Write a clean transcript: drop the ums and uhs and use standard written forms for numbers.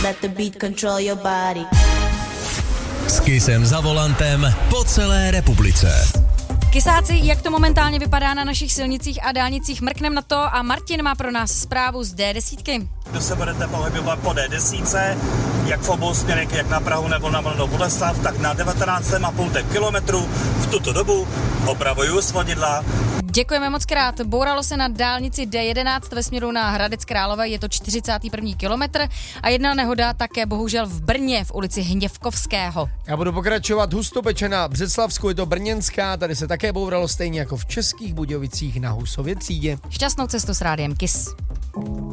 let the beat control your body. S Kissem za volantem po celé republice. Kysáci, jak to momentálně vypadá na našich silnicích a dálnicích, mrknem na to a Martin má pro nás zprávu z D10. Kdo se budete pohybovat po D10, jak v obou směrech, jak na Prahu nebo na Mladou Boleslav, tak na 19,5 kilometru v tuto dobu opravuju svodidla. Děkujeme moc krát. Bouralo se na dálnici D11 ve směru na Hradec Králové, je to 41. kilometr a jedna nehoda také bohužel v Brně v ulici Hněvkovského. Já budu pokračovat hustopečená Břeclavsku, je to brněnská, tady se také bouralo stejně jako v Českých Budějovicích na Husově třídě. Šťastnou cestu s rádiem Kiss.